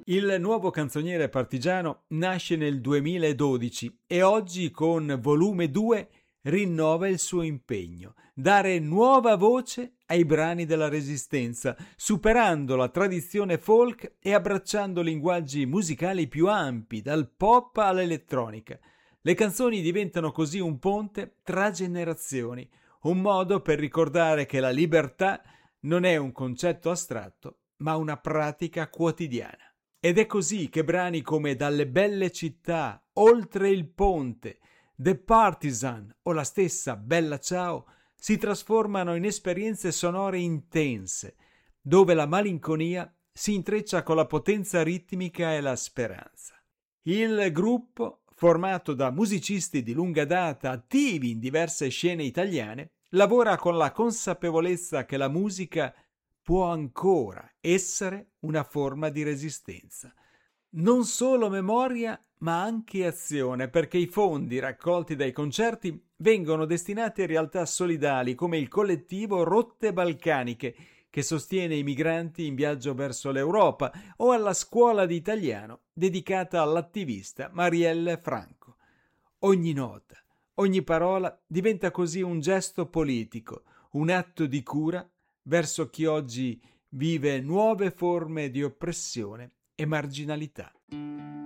Il nuovo canzoniere partigiano nasce nel 2012 e oggi con volume 2 rinnova il suo impegno, dare nuova voce ai brani della Resistenza, superando la tradizione folk e abbracciando linguaggi musicali più ampi, dal pop all'elettronica. Le canzoni diventano così un ponte tra generazioni, un modo per ricordare che la libertà non è un concetto astratto, ma una pratica quotidiana. Ed è così che brani come Dalle belle città, Oltre il ponte, The Partisan o la stessa Bella ciao si trasformano in esperienze sonore intense, dove la malinconia si intreccia con la potenza ritmica e la speranza. Il gruppo, formato da musicisti di lunga data attivi in diverse scene italiane, lavora con la consapevolezza che la musica può ancora essere una forma di resistenza. Non solo memoria, ma anche azione, perché i fondi raccolti dai concerti vengono destinati a realtà solidali come il collettivo Rotte Balcaniche, che sostiene i migranti in viaggio verso l'Europa, o alla scuola di italiano dedicata all'attivista Marielle Franco. Ogni nota, ogni parola diventa così un gesto politico, un atto di cura verso chi oggi vive nuove forme di oppressione e marginalità.